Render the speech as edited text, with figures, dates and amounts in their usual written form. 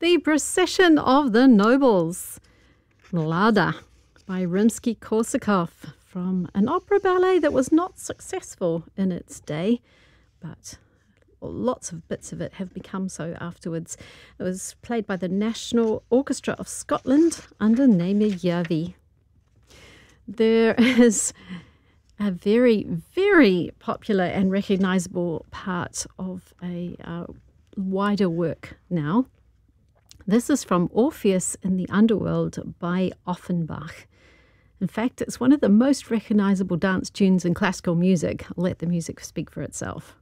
The Procession of the Nobles, Mlada by Rimsky-Korsakov, from an opera ballet that was not successful in its day, but lots of bits of it have become so afterwards. It was played by the National Orchestra of Scotland under Naomi Järvi. There is a very, very popular and recognisable part of a wider work now. This is from Orpheus in the Underworld by Offenbach. In fact, it's one of the most recognisable dance tunes in classical music. I'll let the music speak for itself.